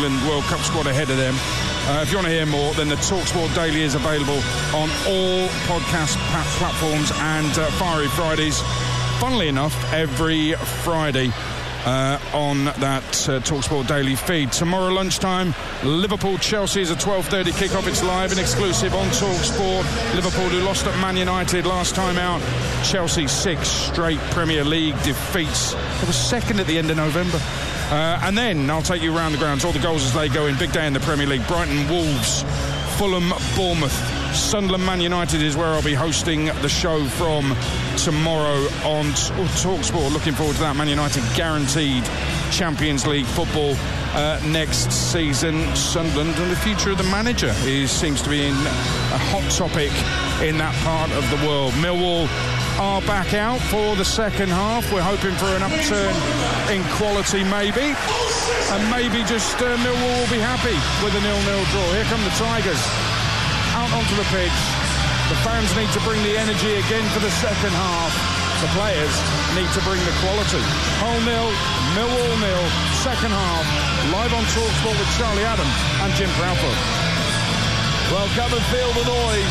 England World Cup squad ahead of them. If you want to hear more, then the TalkSport Daily is available on all podcast platforms and Fiery Fridays. Funnily enough, every Friday on that TalkSport Daily feed. Tomorrow lunchtime, Liverpool-Chelsea is a 12:30 kickoff. It's live and exclusive on TalkSport. Liverpool, who lost at Man United last time out. Chelsea, 6 straight Premier League defeats. It was second at the end of November. And then I'll take you around the grounds, all the goals as they go in. Big day in the Premier League. Brighton, Wolves, Fulham, Bournemouth, Sunderland, Man United is where I'll be hosting the show from tomorrow on TalkSport. Looking forward to that. Man United guaranteed Champions League football next season. Sunderland and the future of the manager seems to be in a hot topic in that part of the world. Millwall are back out for the second half. We're hoping for an upturn in quality, maybe. And maybe just Millwall will be happy with a 0-0 draw. Here come the Tigers out onto the pitch. The fans need to bring the energy again for the second half. The players need to bring the quality. Hull 0, Millwall 0, second half. Live on TalkSport with Charlie Adam and Jim Proudfoot. Well, come and feel the noise.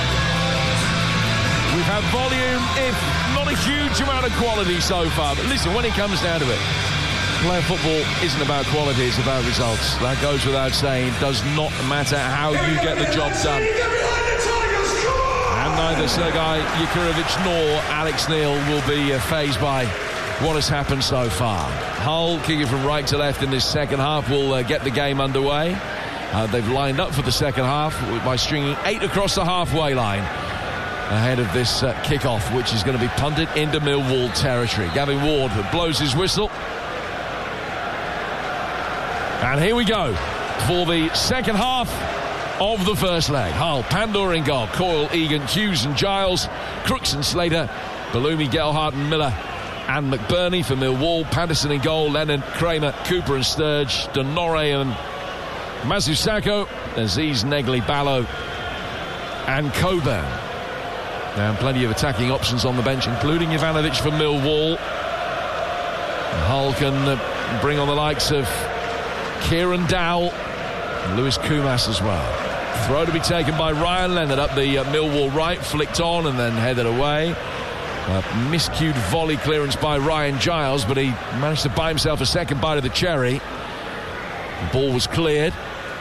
We've had volume, if not a huge amount of quality so far. But listen, when it comes down to it, player football isn't about quality, it's about results. That goes without saying. It does not matter how you get the job done. And neither Sergei Yukirevich nor Alex Neil will be fazed by what has happened so far. Hull, kicking from right to left in this second half, will get the game underway. They've lined up for the second half by stringing 8 across the halfway line ahead of this kick-off, which is going to be punted into Millwall territory. Gavin Ward blows his whistle. And here we go for the second half of the first leg. Hull, Pandor in goal, Coyle, Egan, Hughes and Giles, Crooks and Slater, Bellumi, Gelhardt and Miller and McBurney for Millwall. Patterson in goal, Lennon, Kramer, Cooper and Sturge, Donore and Mazusako, Aziz, Negley, Ballo and Coburn. And plenty of attacking options on the bench, including Ivanovic for Millwall. Hull can bring on the likes of Kieran Dowell and Lewis Kumas as well. Throw to be taken by Ryan Leonard up the Millwall right, flicked on and then headed away. Miscued volley clearance by Ryan Giles, but he managed to buy himself a second bite of the cherry. The ball was cleared.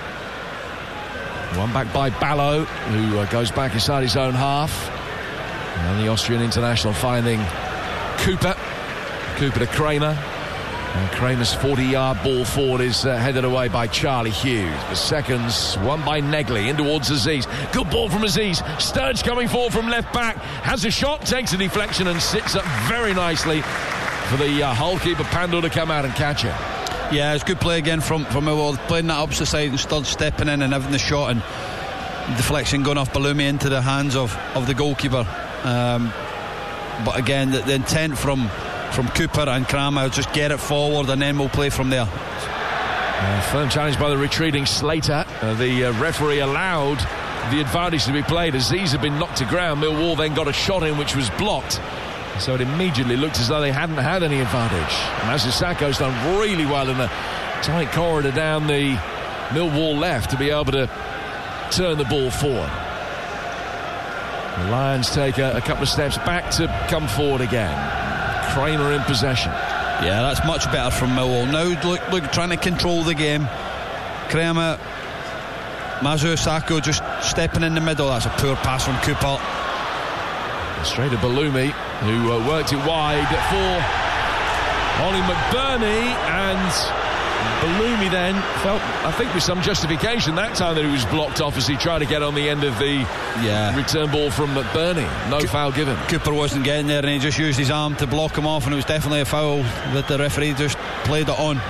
One back by Ballo, who goes back inside his own half. And the Austrian international finding Cooper to Kramer. And Kramer's 40-yard ball forward is headed away by Charlie Hughes. The seconds, one by Negley in towards Aziz. Good ball from Aziz. Sturge coming forward from left back. Has a shot, takes a deflection and sits up very nicely for the Hull keeper Pandor to come out and catch it. Yeah, it's good play again from Millwall. Playing that opposite side and Sturge stepping in and having the shot and deflection going off Bellumi into the hands of the goalkeeper. But again, the intent from Cooper and Kramer, just get it forward and then we'll play from there. Firm challenge by the retreating Slater. The referee allowed the advantage to be played. Aziz had been knocked to ground. Millwall then got a shot in which was blocked, so it immediately looked as though they hadn't had any advantage. Mazusako's done really well in the tight corridor down the Millwall left to be able to turn the ball forward. The Lions take a couple of steps back to come forward again. Kramer in possession. Yeah, that's much better from Millwall. Now look trying to control the game. Kramer, Mazusako just stepping in the middle. That's a poor pass from Cooper. Straight to Bellumi, who worked it wide for Ollie McBurney, and Bellumi then felt, I think with some justification that time, that he was blocked off as he tried to get on the end of the return ball from McBurney. No foul given. Cooper wasn't getting there and he just used his arm to block him off, and it was definitely a foul that the referee just played it on.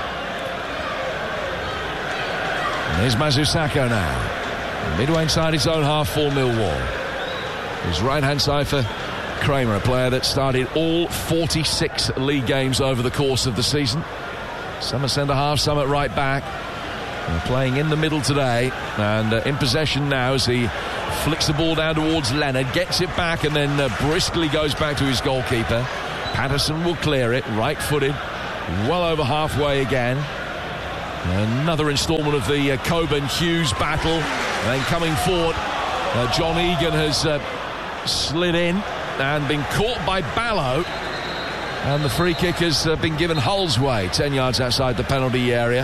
And here's Mazusako now, midway inside his own half for Millwall. His right hand side for Kramer, a player that started all 46 league games over the course of the season. Some at centre half, some at right back. They're playing in the middle today, and in possession now as he flicks the ball down towards Leonard, gets it back and then briskly goes back to his goalkeeper. Patterson will clear it, right-footed, well over halfway again. Another instalment of the Coburn-Hughes battle. And then coming forward, John Egan has slid in and been caught by Ballo. And the free kick has been given Hull's way, 10 yards outside the penalty area.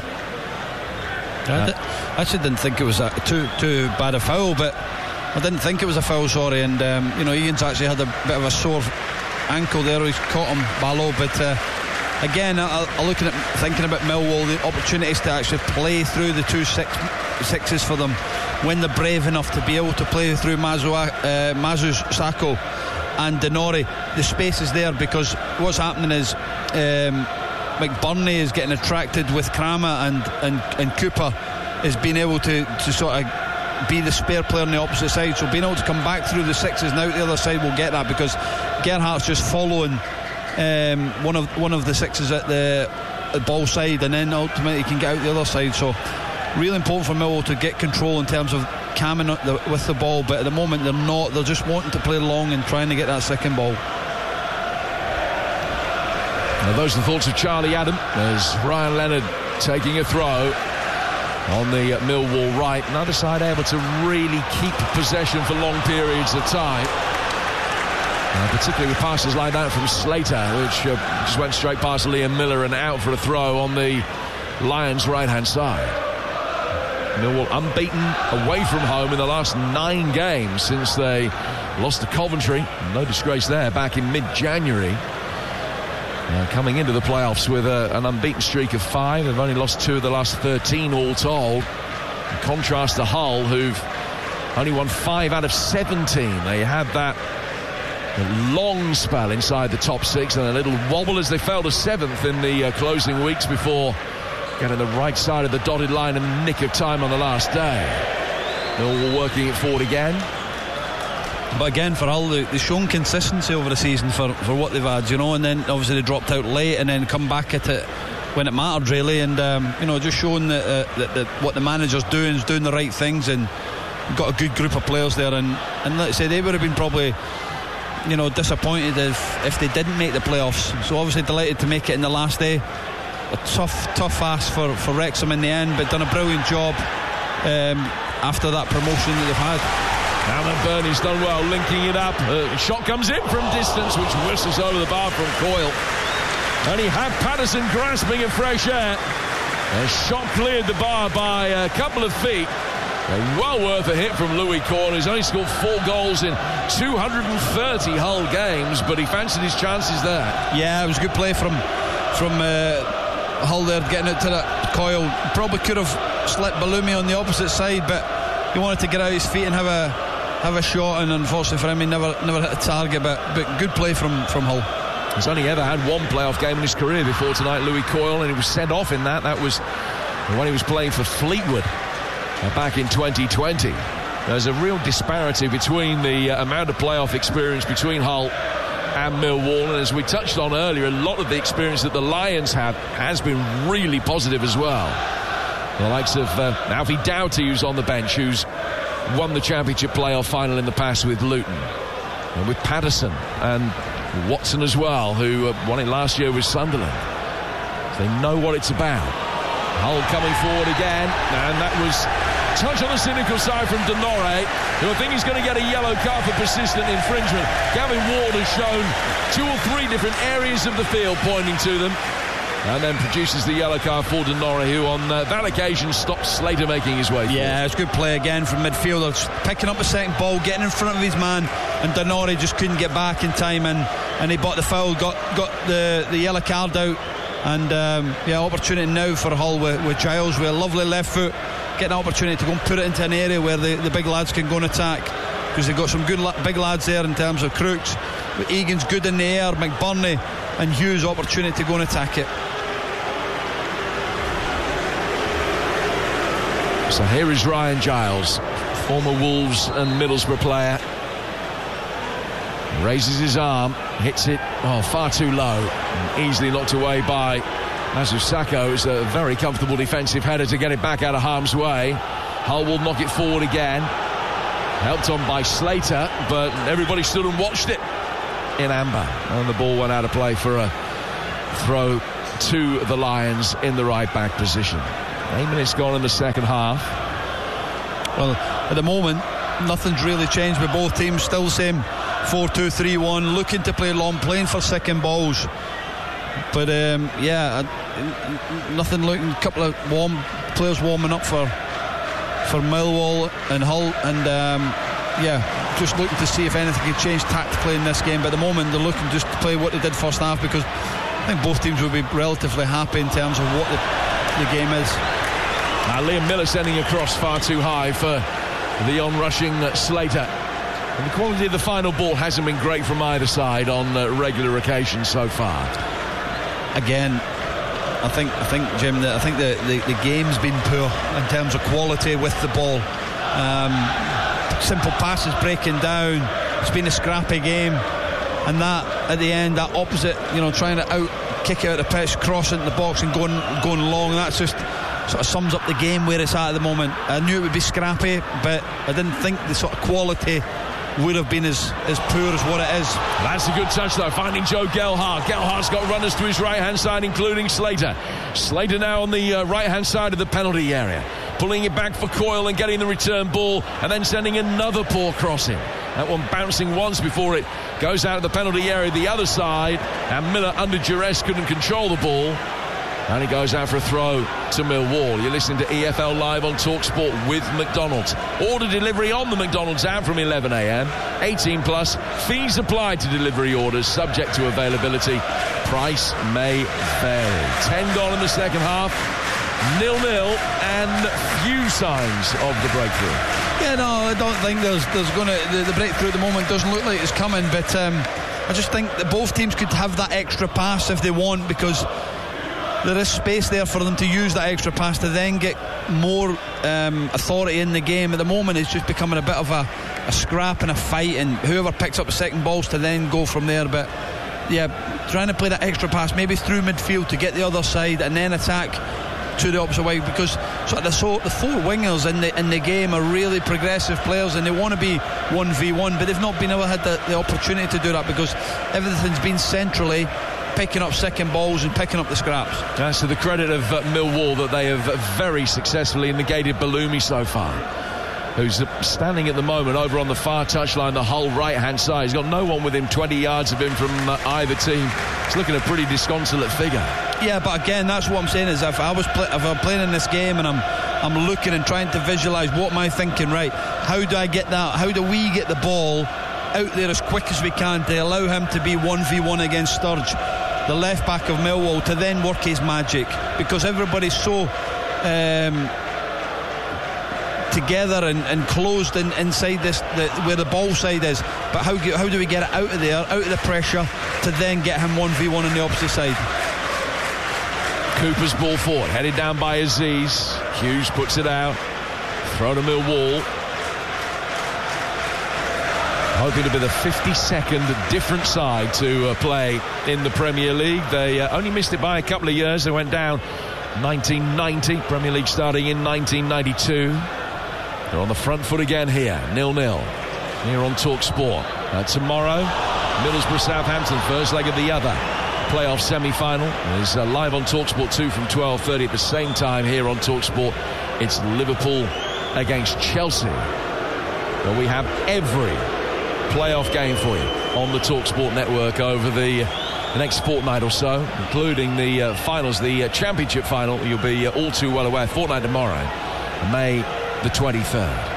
I actually didn't think it was too bad a foul, but I didn't think it was a foul, sorry. And, Egan's actually had a bit of a sore ankle there. He's caught him, Ballo, but... Again, thinking about Millwall, the opportunities to actually play through the 2-6s for them when they're brave enough to be able to play through Mazu Sako and Denori. The space is there because what's happening is McBurney is getting attracted with Kramer and Cooper is being able to sort of be the spare player on the opposite side. So being able to come back through the 6s and out the other side will get that, because Gerhardt's just following one of the 6s at the ball side, and then ultimately he can get out the other side. So really important for Millwall to get control in terms of camming with the ball, but at the moment they're not. They're just wanting to play long and trying to get that second ball. Now those are the thoughts of Charlie Adam as Ryan Leonard taking a throw on the Millwall right. Neither side able to really keep possession for long periods of time. Particularly with passes like that from Slater, which just went straight past Liam Miller and out for a throw on the Lions' right-hand side. Millwall unbeaten away from home in the last 9 games since they lost to Coventry. No disgrace there back in mid-January. Coming into the playoffs with an unbeaten streak of 5. They've only lost 2 of the last 13 all told. In contrast to Hull, who've only won 5 out of 17. They had that long spell inside the top 6 and a little wobble as they fell to 7th in the closing weeks before getting the right side of the dotted line in the nick of time on the last day. Millwall working it forward again. But again, for Hull, they've shown consistency over the season for what they've had, and then obviously they dropped out late and then come back at it when it mattered, really. And just showing that what the manager's doing is doing the right things, and got a good group of players there. And let's say they would have been probably disappointed if they didn't make the playoffs. So obviously delighted to make it in the last day. A tough ask for Wrexham in the end, but done a brilliant job after that promotion that they've had. Alan Burney's done well linking it up. Shot comes in from distance, which whistles over the bar from Coyle, and he had Patterson grasping at fresh air. A shot cleared the bar by a couple of feet. Well worth a hit from Louis Corn, who's only scored 4 goals in 230 Hull games, but he fancied his chances there. Yeah, it was a good play from Hull there, getting it to that Coyle. Probably could have slipped Ballumi on the opposite side, but he wanted to get out his feet and have a shot, and unfortunately for him, he never hit the target. But good play from Hull. He's only ever had 1 playoff game in his career before tonight, Louis Coyle, and he was sent off in that. That was when he was playing for Fleetwood back in 2020. There's a real disparity between the amount of playoff experience between Hull and Millwall, and as we touched on earlier, a lot of the experience that the Lions have has been really positive as well. The likes of Alfie Doughty, who's on the bench, who's won the championship playoff final in the past with Luton, and with Patterson and Watson as well, who won it last year with Sunderland. They know what it's about. Hull coming forward again, and that was touch on the cynical side from Denore, who I think is going to get a yellow card for persistent infringement. Gavin Ward has shown 2 or 3 different areas of the field pointing to them, and then produces the yellow card for Denore, who on that occasion stops Slater making his way forward. Yeah, it's a good play again from midfielders, picking up the second ball, getting in front of his man, and Denore just couldn't get back in time, and he bought the foul, got the yellow card out. And opportunity now for Hull with Giles with a lovely left foot, getting an opportunity to go and put it into an area where the big lads can go and attack, because they've got some good big lads there in terms of Crooks. But Egan's good in the air, McBurney and Hughes opportunity to go and attack it. So here is Ryan Giles, former Wolves and Middlesbrough player. Raises his arm, hits it far too low, and easily knocked away by Mazu Sako. It's a very comfortable defensive header to get it back out of harm's way. Hull will knock it forward again, helped on by Slater, but everybody stood and watched it in amber, and the ball went out of play for a throw to the Lions in the right back position. 8 minutes gone in the second half. Well, at the moment, nothing's really changed with both teams. Still same 4-2-3-1, looking to play long, playing for second balls. But nothing looking. A couple of players warming up for Millwall and Hull, and just looking to see if anything can change tactically in this game. But at the moment, they're looking just to play what they did first half, because I think both teams will be relatively happy in terms of what the game is. Now Liam Miller sending across far too high for the on-rushing Slater. And the quality of the final ball hasn't been great from either side on regular occasions so far. Again, I think Jim, I think the game's been poor in terms of quality with the ball. Simple passes breaking down. It's been a scrappy game, and that at the end, that opposite, trying to kick out the pitch, cross into the box and going long. That's just sort of sums up the game where it's at the moment. I knew it would be scrappy, but I didn't think the sort of quality would have been as poor as what it is. That's a good touch though, finding Joe Gelhardt. Gelhardt's got runners to his right hand side, including Slater. Slater now on the right hand side of the penalty area, pulling it back for Coyle and getting the return ball, and then sending another poor crossing. That one bouncing once before it goes out of the penalty area the other side, and Miller under duress couldn't control the ball, and it goes out for a throw to Millwall. You're listening to EFL Live on TalkSport with McDonald's. Order delivery on the McDonald's app from 11 a.m. 18 plus. Fees applied to delivery orders, subject to availability. Price may vary. 10 gone in the second half. 0-0, and few signs of the breakthrough. Yeah, no, I don't think there's going to... The breakthrough at the moment doesn't look like it's coming, but I just think that both teams could have that extra pass if they want, because there is space there for them to use that extra pass to then get more authority in the game. At the moment, it's just becoming a bit of a scrap and a fight, and whoever picks up the second balls to then go from there. But yeah, trying to play that extra pass maybe through midfield to get the other side and then attack to the opposite way, because the four wingers in the game are really progressive players, and they want to be 1v1, but they've not been able to have the opportunity to do that, because everything's been centrally picking up second balls and picking up the scraps. That's to the credit of Millwall that they have very successfully negated Balumi so far, who's standing at the moment over on the far touchline, the Hull right hand side. He's got no one within 20 yards of him from either team. It's looking a pretty disconsolate figure. Yeah, but again, that's what I'm saying, is if I'm playing in this game and I'm looking and trying to visualise what am I thinking, right, how do I get that, how do we get the ball out there as quick as we can to allow him to be 1v1 against Sturge, the left back of Millwall, to then work his magic, because everybody's so together and closed inside this, where the ball side is. But how do we get it out of there, out of the pressure, to then get him 1v1 on the opposite side? Cooper's ball forward, headed down by Aziz. Hughes puts it out, throw to Millwall, hoping to be the 52nd different side to play in the Premier League. They only missed it by a couple of years. They went down 1990, Premier League starting in 1992. They're on the front foot again here, 0-0 here on TalkSport. Tomorrow, Middlesbrough Southampton, first leg of the other playoff semi-final, is live on TalkSport 2 from 12:30. At the same time here on TalkSport, it's Liverpool against Chelsea, where we have every playoff game for you on the TalkSport network over the next fortnight or so, including the finals, the championship final. You'll be all too well aware, fortnight tomorrow, May the 23rd.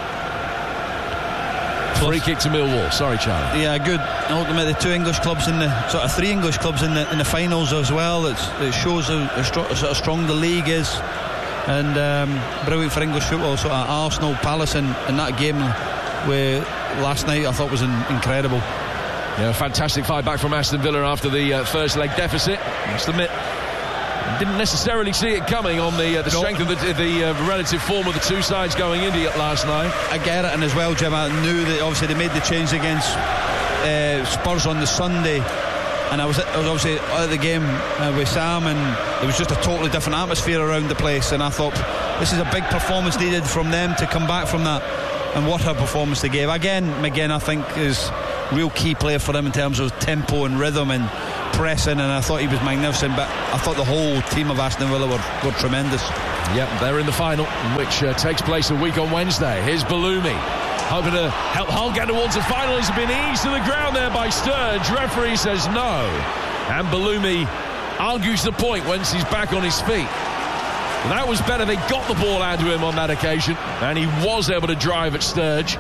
Free kick to Millwall. Sorry, Charlie. Yeah, good. Ultimately, three English clubs in the finals as well. It shows how strong the league is, and brilliant for English football. So Arsenal, Palace, and that game where last night I thought was incredible. Yeah, fantastic fight back from Aston Villa after the first leg deficit. I must admit, didn't necessarily see it coming on the strength of the relative form of the two sides going into it last night. I get it, and as well, Jim, I knew that obviously they made the change against Spurs on the Sunday, and I was obviously at the game with Sam, and it was just a totally different atmosphere around the place, and I thought this is a big performance needed from them to come back from that, and what a performance they gave. Again, McGinn, I think, is real key player for them in terms of tempo and rhythm, and pressing, and I thought he was magnificent, but I thought the whole team of Aston Villa were tremendous. Yep, they're in the final, which takes place a week on Wednesday. Here's Bellumi, hoping to help Hull get towards the final. He's been eased to the ground there by Sturridge. Referee says no, and Bellumi argues the point once he's back on his feet. That was better. They got the ball out to him on that occasion, and he was able to drive at Sturridge.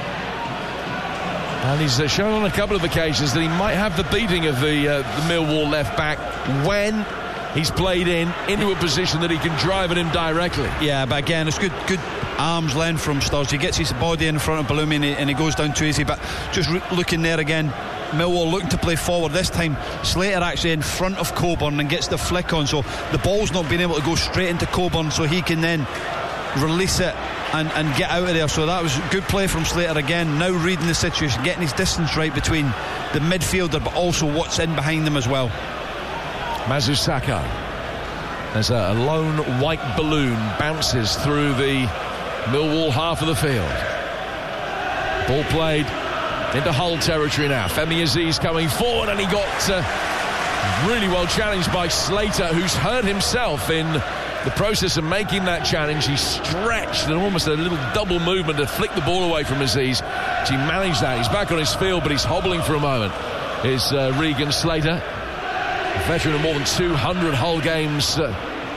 And he's shown on a couple of occasions that he might have the beating of the Millwall left back when he's played into a position that he can drive at him directly. Yeah, but again, it's good arm's length from Sturridge. He gets his body in front of Bellumi and he goes down too easy. But just looking there again, Millwall looking to play forward. This time Slater actually in front of Coburn and gets the flick on, so the ball's not being able to go straight into Coburn, so he can then release it and get out of there. So that was good play from Slater again, now reading the situation, getting his distance right between the midfielder but also what's in behind them as well. Mazu Sakho, as a lone white balloon bounces through the Millwall half of the field. Ball played into Hull territory now. Femi Aziz coming forward, and he got really well challenged by Slater, who's hurt himself in the process of making that challenge. He stretched and almost a little double movement to flick the ball away from Aziz. He managed that. He's back on his field, but he's hobbling for a moment. Is Regan Slater, a veteran of more than 200 Hull games, doing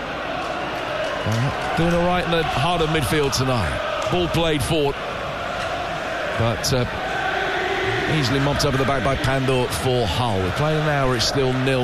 all right in the heart of midfield tonight. Ball played forward, but easily mopped up at the back by Pandor for Hull. We're playing an hour, it's still 0-0.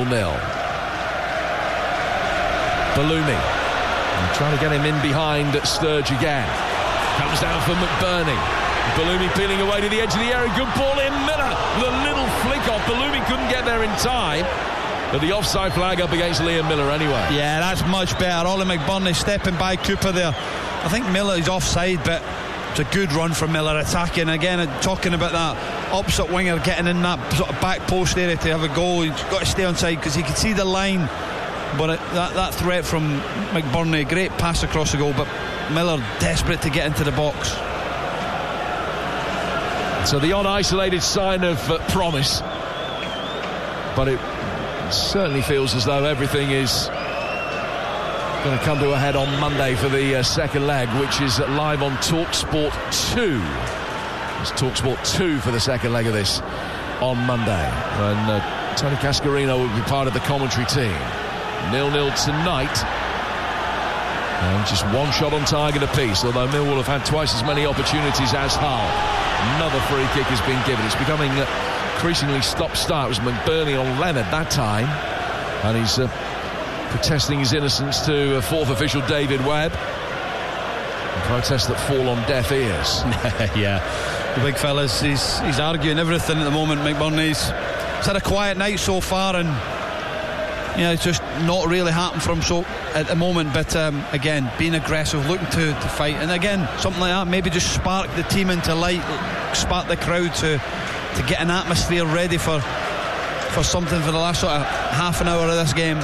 Bellumi trying to get him in behind Sturridge again. Comes down for McBurney. Bellumi peeling away to the edge of the area. Good ball in. Miller, the little flick off. Bellumi couldn't get there in time, but the offside flag up against Liam Miller anyway. Yeah, that's much better. Ollie McBurney stepping by Cooper there. I think Miller is offside, but it's a good run from Miller attacking. Again, talking about that opposite winger getting in that sort of back post area to have a goal. He's got to stay on side because he can see the line. But that threat from McBurney, great pass across the goal, but Miller desperate to get into the box. So the odd isolated sign of promise, but it certainly feels as though everything is going to come to a head on Monday for the second leg, which is live on TalkSport 2. It's TalkSport 2 for the second leg of this on Monday, and Tony Cascarino will be part of the commentary team. 0-0 tonight, and just one shot on target apiece, although Millwall have had twice as many opportunities as Hull. Another free kick has been given. It's becoming increasingly stop-start. It was McBurney on Leonard that time, and he's protesting his innocence to fourth official David Webb. Protests that fall on deaf ears. Yeah, the big fella's he's arguing everything at the moment. McBurney's had a quiet night so far, and yeah, it's just not really happened for him so at the moment, but again, being aggressive, looking to fight, and again, something like that, maybe just spark the team into light, spark the crowd to get an atmosphere ready for something for the last sort of half an hour of this game.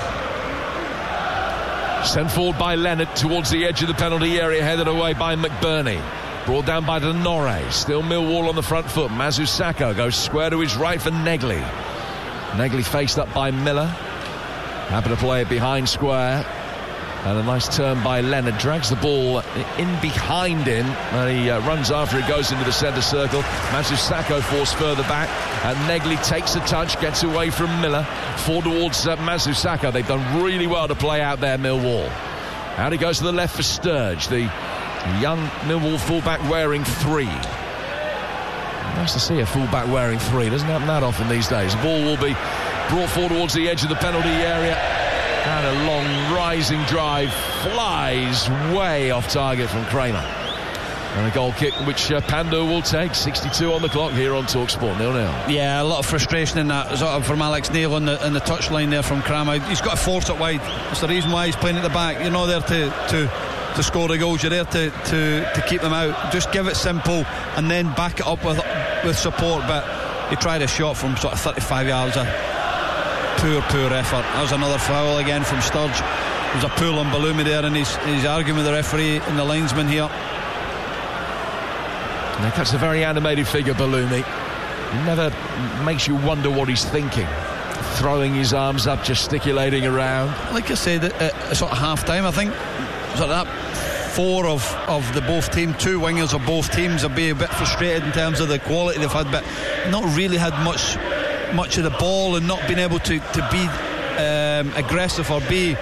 Sent forward by Leonard towards the edge of the penalty area, headed away by McBurney. Brought down by Denore. Still Millwall on the front foot. Mazu Sakho goes square to his right for Negley. Negley faced up by Miller. Happy to play it behind square, and a nice turn by Leonard. Drags the ball in behind him, and he runs after it, goes into the centre circle. Mazu Sakho forced further back, and Negley takes a touch, gets away from Miller, forward towards Mazu Sakho. They've done really well to play out there, Millwall. Out he goes to the left for Sturridge, the young Millwall fullback wearing 3. Nice to see a fullback wearing 3. Doesn't happen that often these days. The ball will be brought forward towards the edge of the penalty area, and a long rising drive flies way off target from Kramer, and a goal kick which Pandor will take. 62 on the clock here on TalkSport. 0-0. Yeah, a lot of frustration in that sort of from Alex Neil on the touchline there from Kramer. He's got to force it wide. That's the reason why he's playing at the back. You're not there to score the goals, you're there to keep them out. Just give it simple and then back it up with support. But he tried a shot from sort of 35 yards. Poor effort. That was another foul again from Sturridge. There's a pull on Bellumi there, and he's arguing with the referee and the linesman here. That's a very animated figure, Bellumi. Never makes you wonder what he's thinking. throwing his arms up, gesticulating around. Like I said, sort of half-time, I think, sort of that 4 of the both team, 2 wingers of both teams have been a bit frustrated in terms of the quality they've had, but not really had much of the ball and not been able to be aggressive or be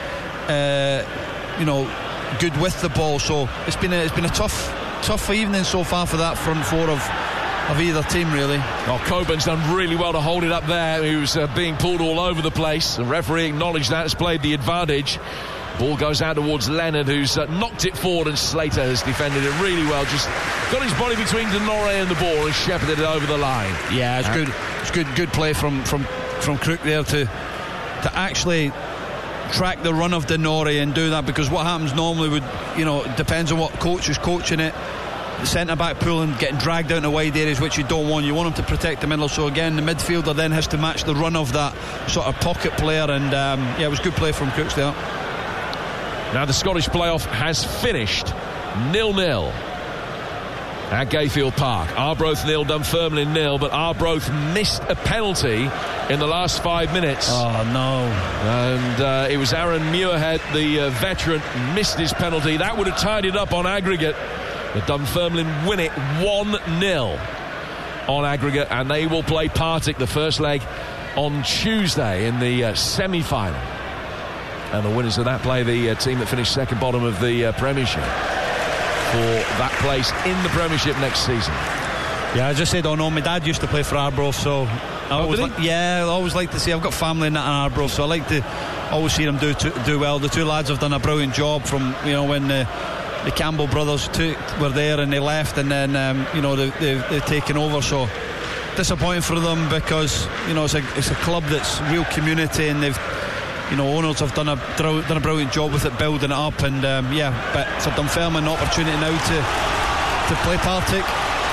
good with the ball. So it's been a tough evening so far for that front 4 of either team, really. Coburn's done really well to hold it up there. He was being pulled all over the place. The referee acknowledged that, has played the advantage. Ball goes out towards Leonard, who's knocked it forward, and Slater has defended it really well. Just got his body between Denore and the ball and shepherded it over the line. Yeah, it's good. It's good play from Crook there to actually track the run of Denore and do that, because what happens normally depends on what coach is coaching it. The centre-back pulling, getting dragged out in the wide areas, which you don't want. You want him to protect the middle. So again, the midfielder then has to match the run of that sort of pocket player. And it was good play from Crooks there. Now the Scottish playoff has finished 0-0 at Gayfield Park. Arbroath 0, Dunfermline 0, but Arbroath missed a penalty in the last 5 minutes. Oh no. And it was Aaron Muirhead, the veteran, missed his penalty. That would have tied it up on aggregate. The Dunfermline win it 1-0 on aggregate, and they will play Partick the first leg on Tuesday in the semi-final. And the winners of that play the team that finished second bottom of the Premiership for that place in the Premiership next season. Yeah, as I said, my dad used to play for Arbroath, so I always like to see. I've got family in Arbroath, so I like to always see them do well. The 2 lads have done a brilliant job from when the Campbell brothers were there and they left, and then they've taken over. So disappointing for them, because it's a club that's real community, and they've owners have done a brilliant job with it, building it up, and but for Dunfermline, an opportunity now to play Partick.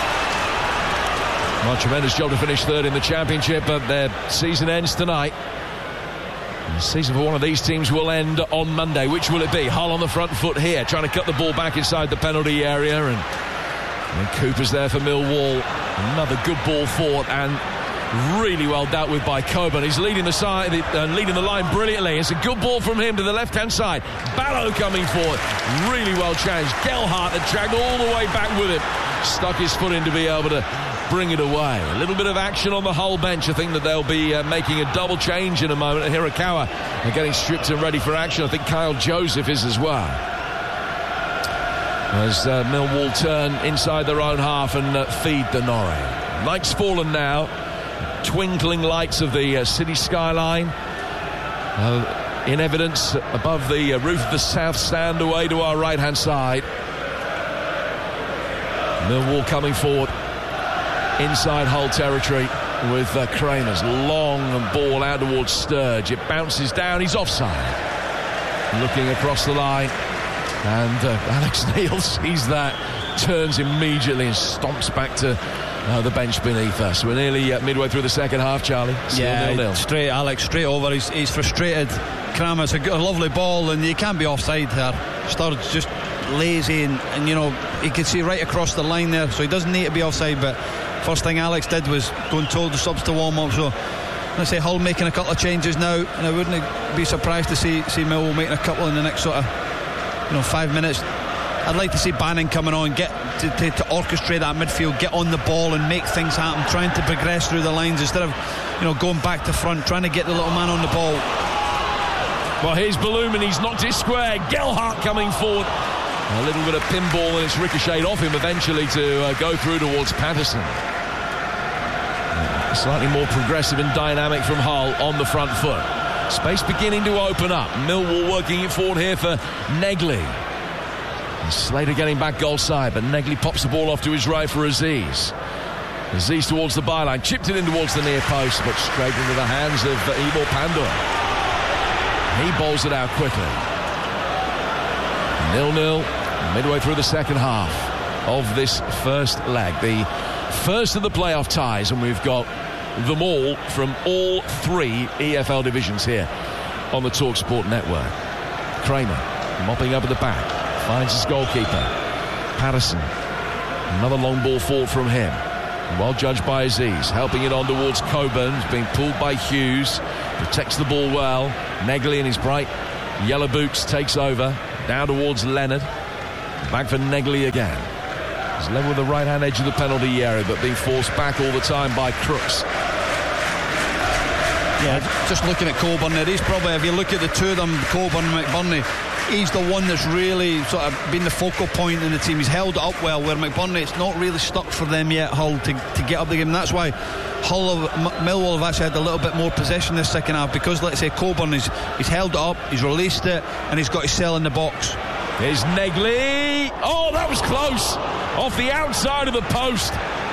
Well, tremendous job to finish third in the Championship, but their season ends tonight. The season for one of these teams will end on Monday. Which will it be? Hull on the front foot here, trying to cut the ball back inside the penalty area, and Cooper's there for Millwall. Another good ball forward, and really well dealt with by Coburn. He's leading the line brilliantly. It's a good ball from him to the left-hand side. Barrow coming forward, really well changed. Gelhardt had dragged all the way back with him, stuck his foot in to be able to bring it away. A little bit of action on the Hull bench. I think that they'll be making a double change in a moment. And Hirakawa are getting stripped and ready for action. I think Kyle Joseph is as well, as Millwall turn inside their own half and feed Denore. Night's fallen now. Twinkling lights of the city skyline in evidence above the roof of the South Stand away to our right hand side. Millwall coming forward inside Hull territory with Kramer's long ball out towards Sturge. It bounces down, he's offside. Looking across the line, and Alex Neil sees that, turns immediately and stomps back to the bench beneath us. We're nearly midway through the second half, Charlie. Still 0-0. Straight over. He's frustrated. Kramer's a lovely ball, and you can't be offside there. Sturge just lazy, and you can see right across the line there, so he doesn't need to be offside. But first thing Alex did was go and told the subs to warm up. So let's say Hull making a couple of changes now, and I wouldn't be surprised to see Millwall making a couple in the next sort of 5 minutes. I'd like to see Bannon coming on, get to orchestrate that midfield, get on the ball and make things happen, trying to progress through the lines instead of going back to front, trying to get the little man on the ball. Well, here's Balloom, and he's knocked it square. Gelhardt coming forward, a little bit of pinball, and it's ricocheted off him eventually to go through towards Patterson. Slightly more progressive and dynamic from Hull on the front foot. Space beginning to open up. Millwall working it forward here for Negley. Slater getting back goal side, but Negley pops the ball off to his right for Aziz. Aziz towards the byline, chipped it in towards the near post, but straight into the hands of Ivor Pandor. He bowls it out quickly. 0-0 midway through the second half of this first leg, the first of the playoff ties, and we've got them all from all 3 EFL divisions here on the TalkSport network. Kramer mopping up at the back, finds his goalkeeper Patterson. Another long ball forward from him. Well judged by Aziz, helping it on towards Coburn. He's being pulled by Hughes, protects the ball well. Negley in his bright yellow boots takes over, down towards Leonard. Back for Negley again. He's level with the right-hand edge of the penalty area, but being forced back all the time by Crooks. Yeah, just looking at Coburn there, he's probably, if you look at the two of them, Coburn and McBurney, he's the one that's really sort of been the focal point in the team. He's held it up well, where McBurney, it's not really stuck for them yet, Hull, to get up the game. And that's why Millwall have actually had a little bit more possession this second half, because, let's say, Coburn, he's held it up, he's released it, and he's got his cell in the box. Here's Negley. Oh, that was close. Off the outside of the post.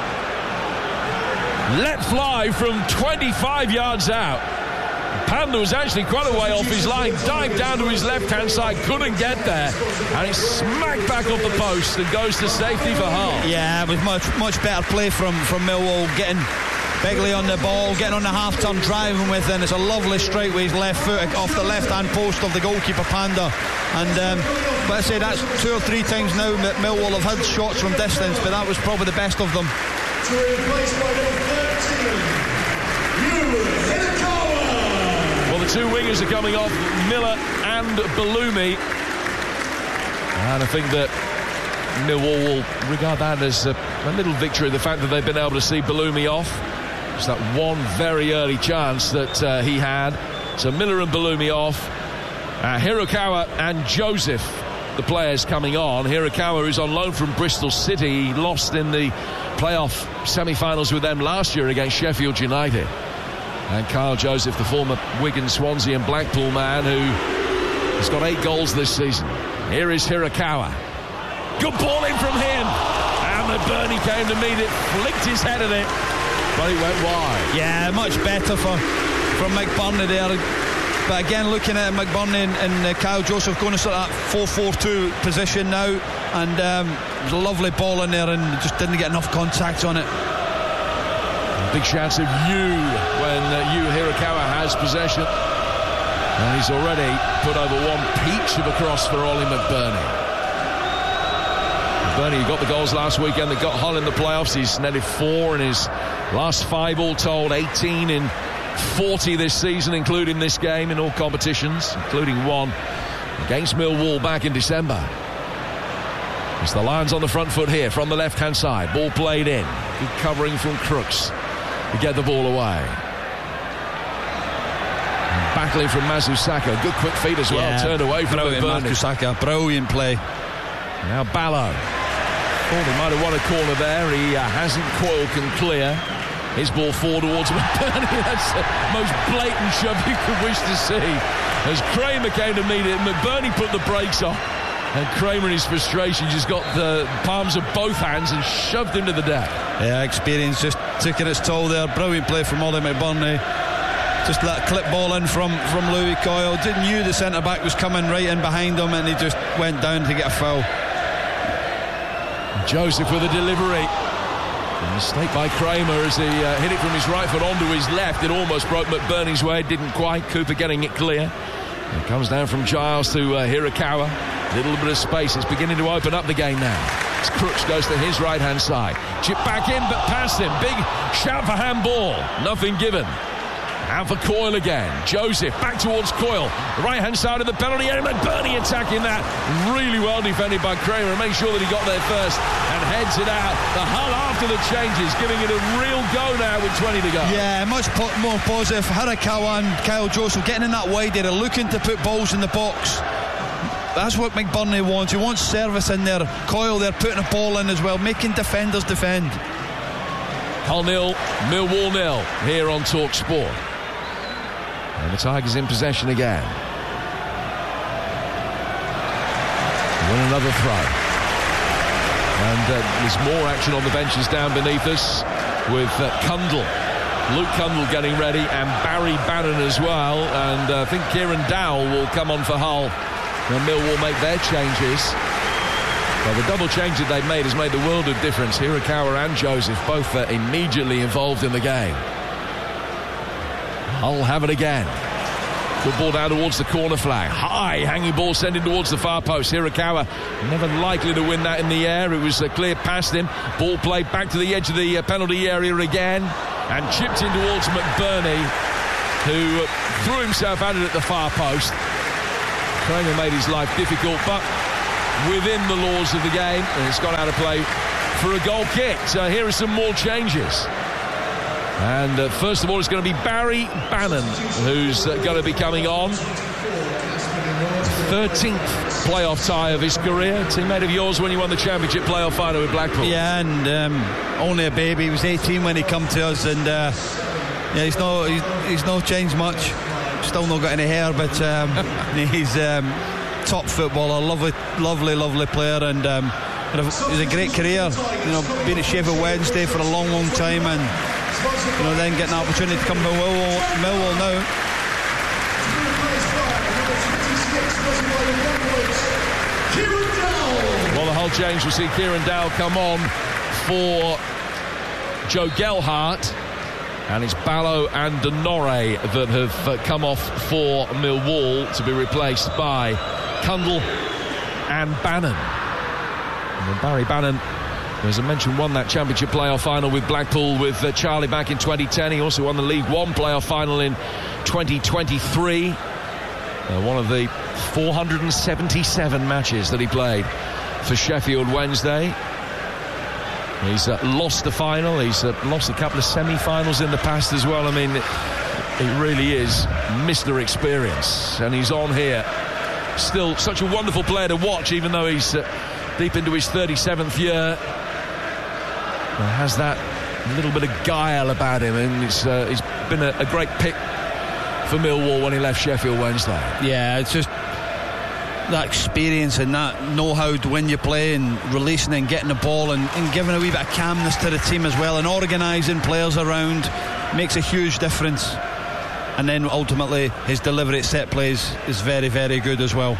Let fly from 25 yards out. Panda was actually quite a way off his line, dived down to his left-hand side, couldn't get there, and it smacked back off the post and goes to safety for Hull. Yeah, it was much better play from Millwall, getting Begley on the ball, getting on the half-turn, driving with, and it's a lovely straight with his left foot off the left-hand post of the goalkeeper Panda. And but I say that's 2 or 3 times now that Millwall have had shots from distance, but that was probably the best of them. Well, the 2 wingers are coming off, Miller and Bellumi, and I think that Millwall will regard that as a little victory, the fact that they've been able to see Bellumi off. It's that one very early chance that he had. So Miller and Bellumi off. Hirokawa and Joseph, the players coming on. Hirokawa is on loan from Bristol City. He lost in the playoff semi-finals with them last year against Sheffield United. And Kyle Joseph, the former Wigan, Swansea and Blackpool man, who has got 8 goals this season. Here is Hirokawa. Good ball in from him. And McBurney came to meet it, flicked his head at it, but it went wide. Yeah, much better from McBurney there. But again, looking at McBurney and Kyle Joseph going to sort of that 4-4-2 position now, and it was a lovely ball in there and just didn't get enough contact on it. Big chance of when Hirokawa has possession, and he's already put over one peach of a cross for Ollie McBurney. McBurney, who got the goals last weekend that got Hull in the playoffs. He's netted 4 in his last 5 all told, 18 in 40 this season, including this game in all competitions, including one against Millwall back in December. It's the Lions on the front foot here from the left-hand side. Ball played in. Good covering from Crooks to get the ball away. And battling from Mazusaka. Good quick feet as well. Yeah, turned away from Mazusaka. Brilliant play. Now Ballo. Oh, they might have won a corner there. He hasn't. Coyle can clear. His ball forward towards McBurney. That's the most blatant shove you could wish to see. As Kramer came to meet it, McBurney put the brakes on. And Kramer, in his frustration, just got the palms of both hands and shoved him to the deck. Yeah, experience just taking its toll there. Brilliant play from Ollie McBurney. Just that clip ball in from Louis Coyle. Knew the centre-back was coming right in behind him, and he just went down to get a foul. Joseph with a delivery. A mistake by Kramer as he hit it from his right foot onto his left. It almost broke McBurney's way. Didn't quite. Cooper getting it clear. It comes down from Giles to Hirokawa. Little bit of space. It's beginning to open up the game now. As Crooks goes to his right-hand side. Chip back in, but past him. Big shout for handball. Nothing given. Out for Coyle again. Joseph back towards Coyle. The right-hand side of the penalty area. McBurney attacking that. Really well defended by Kramer. Make sure that he got there first and heads it out. The Hull after the changes, giving it a real go now with 20 to go. Yeah, much more positive. Hirokawa and Kyle Joseph getting in that wide area, looking to put balls in the box. That's what McBurney wants. He wants service in there. Coyle there putting a ball in as well, making defenders defend. Hull 0, Millwall 0 here on Talk Sport. And the Tigers in possession again. Win another throw. And there's more action on the benches down beneath us with Cundle. Luke Cundle getting ready, and Barry Bannon as well. And I think Kieran Dowell will come on for Hull. And Millwall make their changes. Well, the double change that they've made has made the world of difference. Hirokawa and Joseph both immediately involved in the game. Hull have it again. Good ball down towards the corner flag. High hanging ball sending towards the far post. Hirakawa never likely to win that in the air. It was cleared past him. Ball played back to the edge of the penalty area again and chipped in towards McBurney, who threw himself at it at the far post. Kramer made his life difficult, but within the laws of the game, and it's gone out of play for a goal kick. So here are some more changes. And first of all, it's going to be Barry Bannon who's going to be coming on. 13th playoff tie of his career. Teammate of yours when you won the championship playoff final with Blackpool. Yeah, and only a baby. He was 18 when he come to us, and he's no changed much. Still not got any hair, but he's top footballer, lovely player, and he's a great career. Been at Sheffield Wednesday for a long time, and then getting the opportunity to come to Millwall now. Well, the whole change will see Kieran Dowell come on for Joe Gelhardt, and it's Ballo and Denore that have come off for Millwall to be replaced by Cundle and Bannon. And Barry Bannon, as I mentioned, won that championship playoff final with Blackpool with Charlie back in 2010. He also won the League One playoff final in 2023. One of the 477 matches that he played for Sheffield Wednesday. He's lost the final. He's lost a couple of semi-finals in the past as well. I mean, it really is Mr. Experience. And he's on here. Still such a wonderful player to watch, even though he's deep into his 37th year. Has that little bit of guile about him, and he's been a great pick for Millwall when he left Sheffield Wednesday. Yeah, it's just that experience and that know-how when you play and releasing and getting the ball and giving a wee bit of calmness to the team as well, and organising players around makes a huge difference. And then ultimately his delivery at set plays is very, very good as well.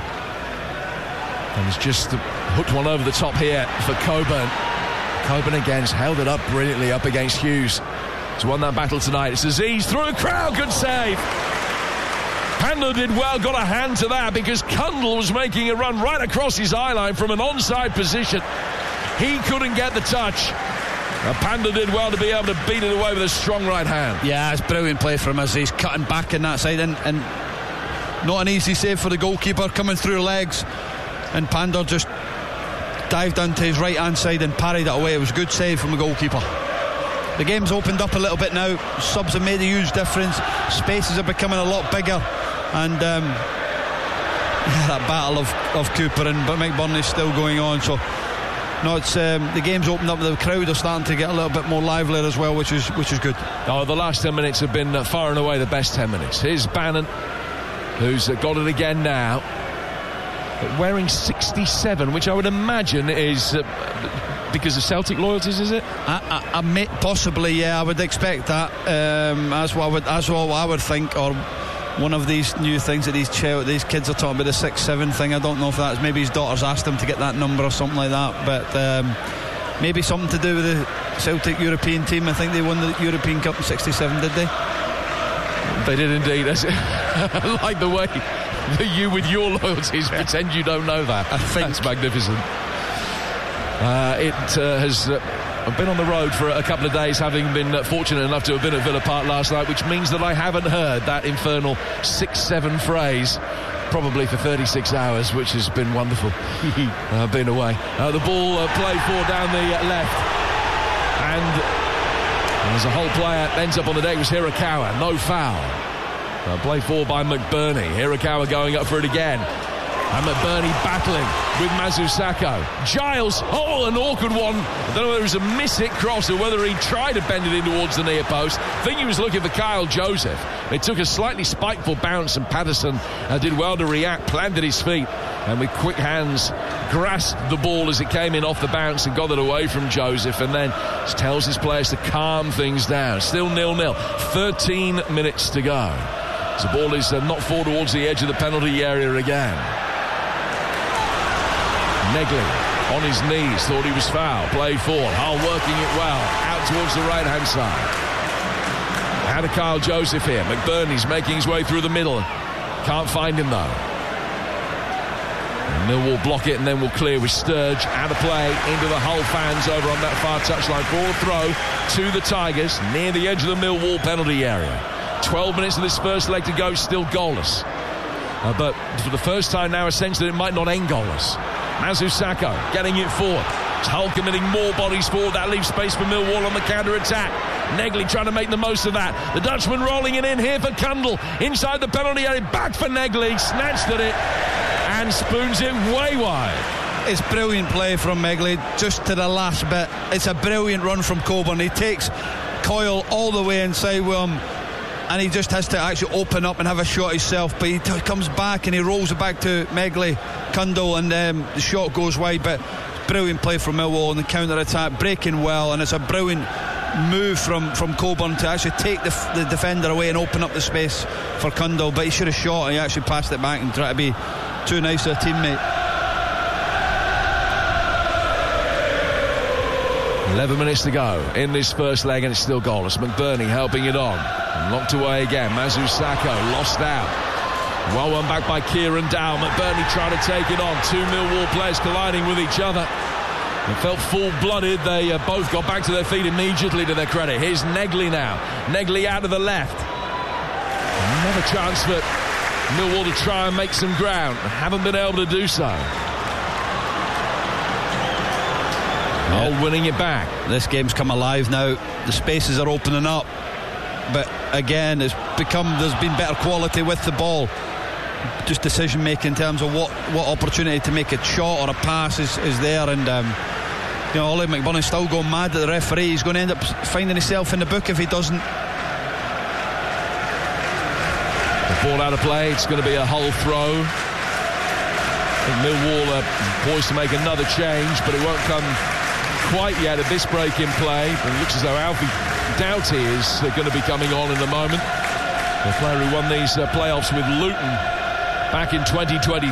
And he's just hooked one over the top here for Coburn. Coburn again's held it up brilliantly up against Hughes. He's won that battle tonight. It's Aziz through a crowd. Good save. Pandor did well, got a hand to that because Cundle was making a run right across his eye line from an onside position. He couldn't get the touch. Pandor did well to be able to beat it away with a strong right hand. Yeah, it's brilliant play from Aziz, cutting back in that side, and not an easy save for the goalkeeper, coming through legs, and Pandor just dived onto his right hand side and parried it away. It was a good save from the goalkeeper. The game's opened up a little bit now. Subs have made a huge difference. Spaces are becoming a lot bigger, and that battle of Cooper and McBurney is still going on. So no, it's the game's opened up. The crowd are starting to get a little bit more lively as well, which is good. Oh, the last 10 minutes have been far and away the best 10 minutes. Here's Bannon, who's got it again now, but wearing 67, which I would imagine is because of Celtic loyalties, is it? Possibly, yeah. I would expect that. That's what I would think, or one of these new things that these kids are talking about, the 6-7 thing. I don't know if that's maybe his daughter's asked him to get that number or something like that, but maybe something to do with the Celtic European team. I think they won the European Cup in 67, did they? They did indeed. I like the way that you with your loyalties pretend you don't know that. I think that's magnificent. It has been on the road for a couple of days, having been fortunate enough to have been at Villa Park last night, which means that I haven't heard that infernal 6-7 phrase probably for 36 hours, which has been wonderful. Been away. The ball played forward down the left, and there's a whole player ends up on the deck. It was Hirakawa, no foul. Play forward by McBurney. Hirakawa going up for it again. And McBurney battling with Mazusako. Giles, an awkward one. I don't know whether it was a miss-hit cross or whether he tried to bend it in towards the near post. I think he was looking for Kyle Joseph. It took a slightly spiteful bounce, and Patterson did well to react, planted his feet, and with quick hands grasped the ball as it came in off the bounce and got it away from Joseph, and then tells his players to calm things down. Still 0-0. 13 minutes to go. So the ball is knocked forward towards the edge of the penalty area again. Negley on his knees, thought he was foul, played forward, Hull working it well, out towards the right hand side. Had a Kyle Joseph here. McBurney's making his way through the middle, Can't find him, though. And Millwall block it and then will clear with Sturge. Out of play into the Hull fans over on that far touchline. For a throw to the Tigers near the edge of the Millwall penalty area. 12 minutes of this first leg to go, still goalless. But for the first time now, a sense that it might not end goalless. Mazu Sakho getting it forward. Hull committing more bodies forward. That leaves space for Millwall on the counter-attack. Negley trying to make the most of that. The Dutchman rolling it in here for Kundle. Inside the penalty area. Back for Negley. Snatched at it and spoons it way wide. It's brilliant play from Negley, just to the last bit. It's a brilliant run from Coburn. He takes Coyle all the way inside with him, and he just has to actually open up and have a shot himself, but he comes back and he rolls it back to Megley, Kundle, and the shot goes wide. But brilliant play from Millwall on the counter-attack, breaking well, and it's a brilliant move from Coburn to actually take the defender away and open up the space for Kundle. But he should have shot, and he actually passed it back and tried to be too nice to a teammate. 11 minutes to go in this first leg, and it's still goalless. McBurney helping it on. Locked away again. Mazu Sakho lost out. Well won back by Kieran Dow. McBurney trying to take it on. Two Millwall players colliding with each other. It felt full-blooded. They both got back to their feet immediately, to their credit. Here's Negley now. Negley out of the left. Another chance for Millwall to try and make some ground. Haven't been able to do so. Hull winning it back. This game's come alive now. The spaces are opening up, but again there's been better quality with the ball. Just decision making in terms of what opportunity to make a shot or a pass is there, and Ollie McBurney's still going mad at the referee. He's going to end up finding himself in the book if he doesn't. The ball out of play. It's going to be a Hull throw. I think Millwall are poised to make another change, but it won't come quite yet at this break in play. It looks as though Alfie Doughty is going to be coming on in a moment. The player who won these playoffs with Luton back in 2023.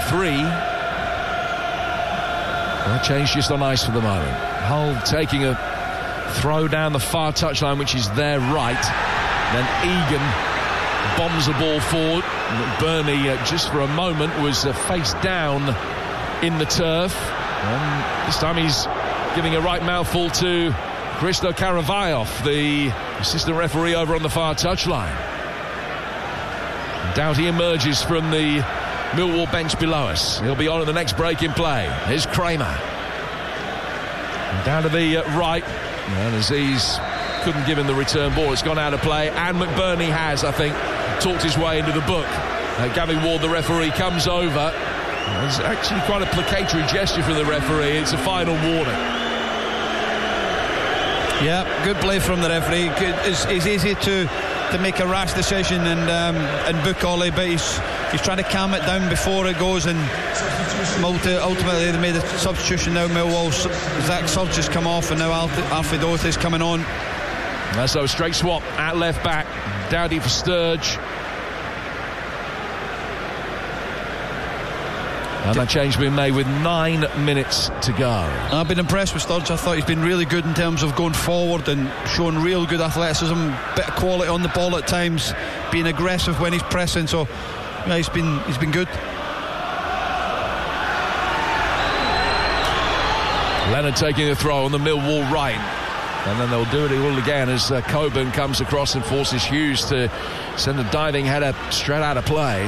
Well, change just on ice for the moment. Hull taking a throw down the far touchline, which is their right. Then Egan bombs the ball forward. McBurney just for a moment was face down in the turf. And this time he's giving a right mouthful to Christo Karavayev, the assistant referee over on the far touchline. Doughty emerges from the Millwall bench below us. He'll be on at the next break in play. Here's Kramer. And down to the right. And Aziz couldn't give him the return ball. It's gone out of play. And McBurney has, I think, talked his way into the book. Gavin Ward, the referee, comes over. It's actually quite a placatory gesture from the referee. It's a final warning. Yeah, good play from the referee. It's easy to make a rash decision and book Ollie, but he's trying to calm it down before it goes, and ultimately they made a substitution now. Millwall, Zach Surge has come off, and now Alfie Doughty's coming on. So straight swap at left back. Doughty for Sturge. And that change being made with 9 minutes to go. I've been impressed with Sturge. I thought he's been really good in terms of going forward and showing real good athleticism, bit of quality on the ball at times, being aggressive when he's pressing. So yeah, he's been good. Leonard taking the throw on the Millwall right. And then they'll do it all again as Coburn comes across and forces Hughes to send a diving header straight out of play.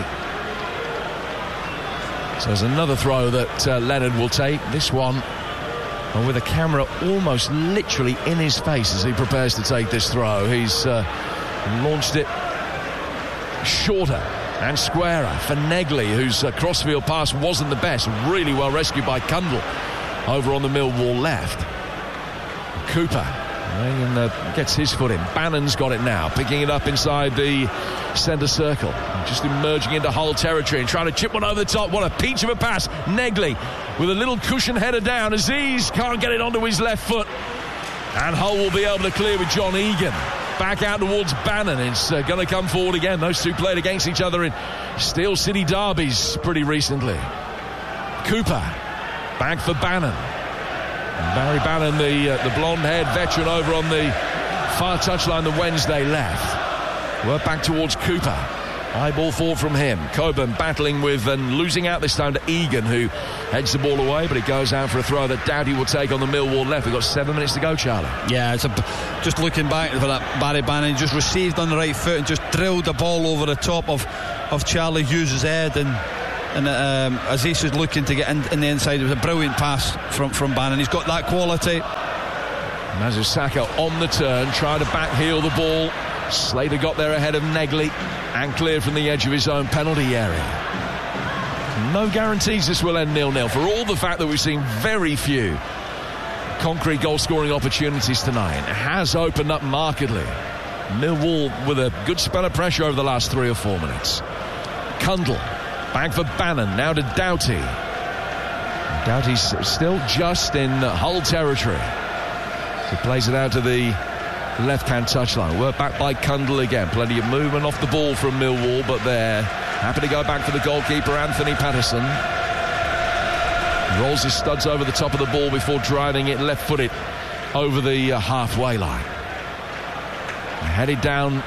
So there's another throw that Leonard will take. This one with a camera almost literally in his face as he prepares to take this throw. He's launched it shorter and squarer for Negley, whose crossfield pass wasn't the best. Really well rescued by Kundle over on the Millwall left. Cooper gets his foot in. Bannon's got it now, picking it up inside the centre circle, just emerging into Hull territory and trying to chip one over the top. What a peach of a pass. Negley with a little cushion header down. Aziz can't get it onto his left foot, and Hull will be able to clear with John Egan. Back out towards Bannon. It's going to come forward again. Those two played against each other in Steel City derbies pretty recently. Cooper back for Bannon. Barry Bannon, the blonde-haired veteran over on the far touchline, the Wednesday left. We're back towards Cooper. High ball forward from him. Coburn battling with and losing out this time to Egan, who heads the ball away, but it goes out for a throw that Doughty will take on the Millwall left. We've got 7 minutes to go, Charlie. Yeah, just looking back for that, Barry Bannon just received on the right foot and just drilled the ball over the top of Charlie Hughes' head, and Aziz is looking to get in the inside. It was a brilliant pass from Bannon. He's got that quality. Mazusaka on the turn, trying to back heel the ball. Slater got there ahead of Negley and cleared from the edge of his own penalty area. No guarantees this will end 0-0, for all the fact that we've seen very few concrete goal scoring opportunities tonight. It has opened up markedly. Millwall with a good spell of pressure over the last 3 or 4 minutes. Cundle back for Bannon, now to Doughty. Doughty's still just in Hull territory. He plays it out to the left-hand touchline. Work back by Cundle again. Plenty of movement off the ball from Millwall, but they're happy to go back for the goalkeeper, Anthony Patterson. Rolls his studs over the top of the ball before driving it left-footed over the halfway line. Headed down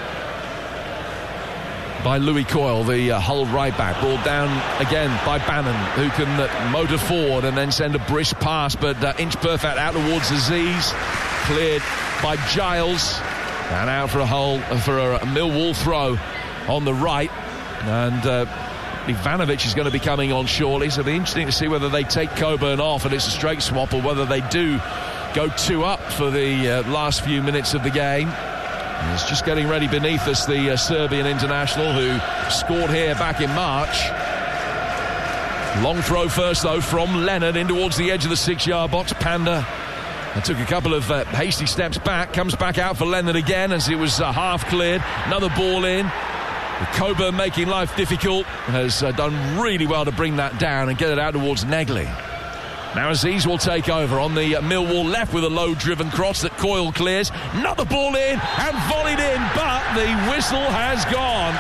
by Louis Coyle, the Hull right-back. Ball down again by Bannon, who can motor forward and then send a brisk pass, but inch perfect out towards Aziz. Cleared by Giles, and out for a Millwall throw on the right, and Ivanovic is going to be coming on shortly, so it'll be interesting to see whether they take Coburn off and it's a straight swap, or whether they do go 2 up for the last few minutes of the game. And it's just getting ready beneath us, the Serbian international who scored here back in March. Long throw first though from Leonard in towards the edge of the 6-yard box. Panda took a couple of hasty steps back, comes back out for Leonard again as it was half cleared. Another ball in. Coburn making life difficult, has done really well to bring that down and get it out towards Negley. Now Aziz will take over on the Millwall left with a low-driven cross that Coyle clears. Another ball in and volleyed in, but the whistle has gone.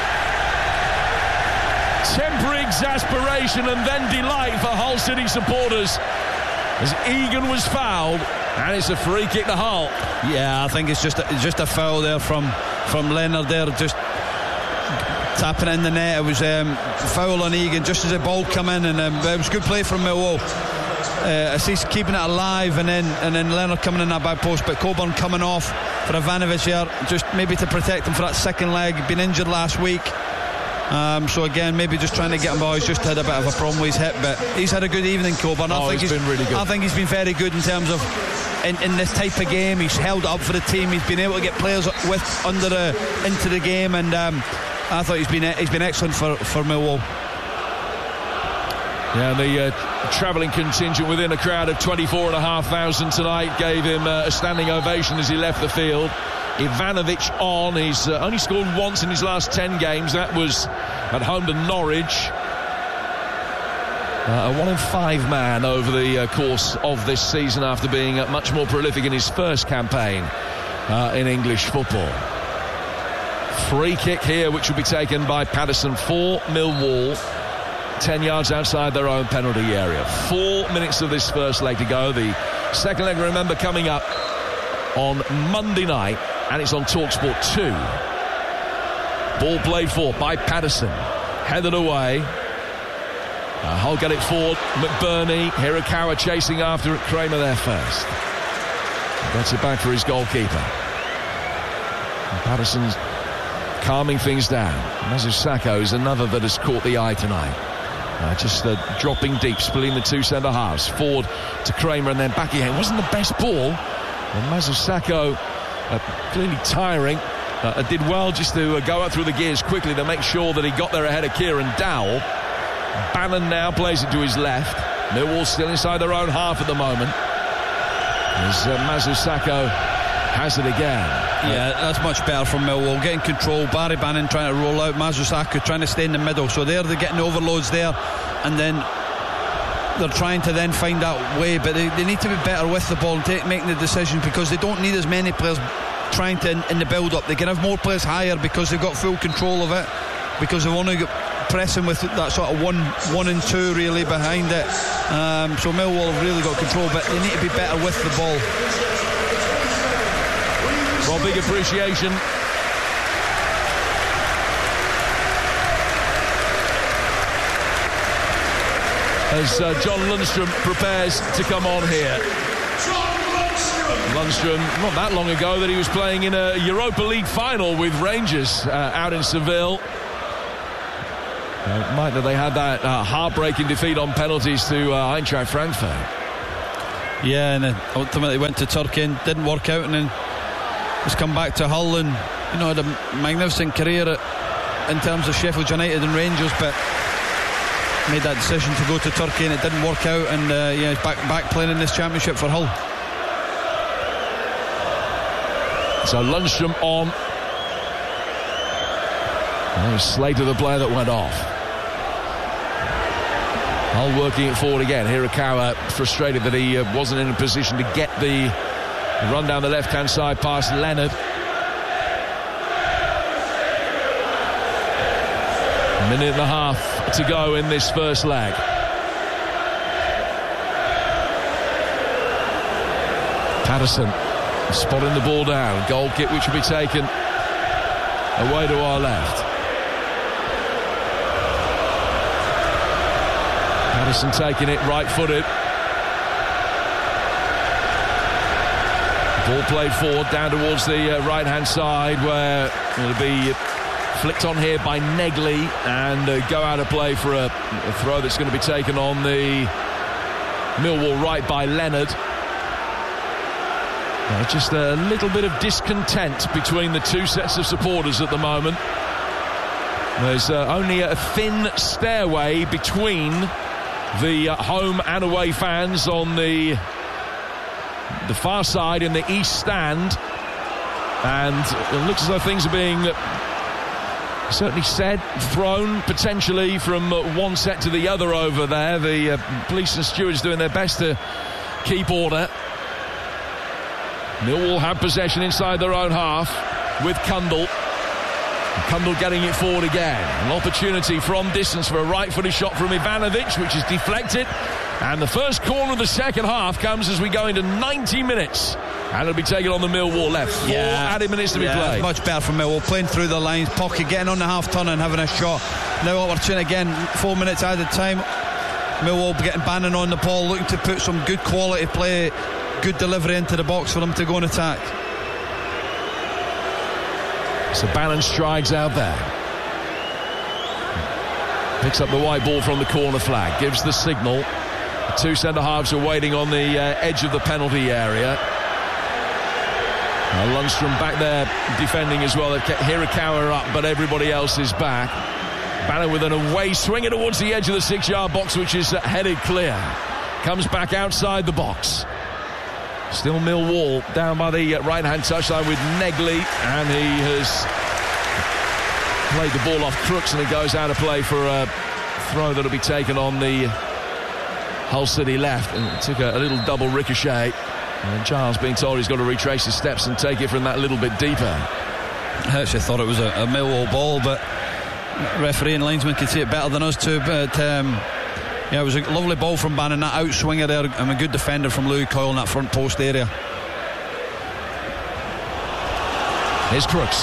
Temporary exasperation and then delight for Hull City supporters as Egan was fouled, and it's a free kick to Hull. Yeah, I think it's just a foul there from Leonard there, just tapping in the net. It was foul on Egan just as the ball came in, and it was good play from Millwall. Aziz keeping it alive, and then Leonard coming in that back post, but Coburn coming off for Ivanovic here, just maybe to protect him for that second leg. He'd been injured last week. So again, maybe just trying to get him. He's just had a bit of a problem with his hip, but he's had a good evening, Coburn. I think he's been really good. I think he's been very good in terms of in this type of game. He's held it up for the team. He's been able to get players into the game, and I thought he's been excellent for Millwall. Yeah, the travelling contingent within a crowd of 24,500 tonight gave him a standing ovation as he left the field. Ivanovic on. He's only scored once in his last 10 games. That was at home to Norwich. A 1-in-5 man over the course of this season, after being much more prolific in his first campaign in English football. Free kick here, which will be taken by Patterson for Millwall, 10 yards outside their own penalty area. 4 minutes of this first leg to go. The second leg, remember, coming up on Monday night, and it's on TalkSport 2. Ball played for by Patterson, headed away. Hull get it forward. McBurney, Hirakawa chasing after it. Kramer there first. Gets it back for his goalkeeper. And Patterson's calming things down. Mazusaka is another that has caught the eye tonight. Just dropping deep, splitting the two centre halves. Forward to Kramer and then back again. It wasn't the best ball. And Mazusaka clearly tiring. Did well just to go out through the gears quickly to make sure that he got there ahead of Kieran Dowell. Bannon now plays it to his left. Millwall still inside their own half at the moment, as Mazusaka has it again. Yeah, that's much better from Millwall, getting control. Barry Bannon trying to roll out, Mazusaka trying to stay in the middle, so they're getting overloads there, and then they're trying to then find that way, but they need to be better with the ball and making the decision, because they don't need as many players trying to in the build-up. They can have more players higher because they've got full control of it, because they've only got pressing with that sort of 1 and 2 really behind it. So Millwall have really got control, but they need to be better with the ball. Well, big appreciation as John Lundstrom prepares to come on here. Lundstrom, not that long ago, that he was playing in a Europa League final with Rangers out in Seville. Might that they had that heartbreaking defeat on penalties to Eintracht Frankfurt. Yeah, and ultimately went to Turkey and didn't work out, and then has come back to Hull and, you know, had a magnificent career in terms of Sheffield United and Rangers, but made that decision to go to Turkey and it didn't work out, and he's back playing in this championship for Hull. So Lundstrom on. That was Slater, the player that went off. Hull working it forward again. Hirakawa frustrated that he wasn't in a position to get the run down the left-hand side past Leonard. A minute and a half to go in this first leg. Patterson spotting the ball down. Goal kick which will be taken away to our left. Patterson taking it right-footed. Ball played forward down towards the right-hand side, where it'll be flicked on here by Negley and go out of play for a throw that's going to be taken on the Millwall right by Leonard. Just a little bit of discontent between the two sets of supporters at the moment. There's only a thin stairway between the home and away fans on the far side in the east stand, and it looks as though things are being certainly thrown potentially from one set to the other over there. The police and stewards doing their best to keep order. Millwall have possession inside their own half with Kundl. Kundl getting it forward again. An opportunity from distance for a right-footed shot from Ivanovic, which is deflected. And the first corner of the second half comes as we go into 90 minutes. And it'll be taken on the Millwall left. 4 added minutes to be played. Much better from Millwall, playing through the lines, pocket, getting on the half-turn and having a shot. Now opportunity again, 4 minutes added time. Millwall getting Bannon on the ball, looking to put some good quality play, good delivery into the box for them to go and attack. So Bannon strides out there. Picks up the white ball from the corner flag, gives the signal. The two centre-halves are waiting on the edge of the penalty area. Lundstrom back there defending as well. They've kept Hirakawa up, but everybody else is back. Bannon with an away swinger towards the edge of the 6-yard box, which is headed clear. Comes back outside the box. Still Millwall down by the right-hand touchline with Negley, and he has played the ball off Crooks, and it goes out of play for a throw that'll be taken on the Hull City left, and it took a little double ricochet, and Giles being told he's got to retrace his steps and take it from that little bit deeper. I actually thought it was a Millwall ball, but referee and linesman could see it better than us too, but it was a lovely ball from Bannon, that outswinger there, and a good defender from Louis Coyle in that front post area. Here's Crooks.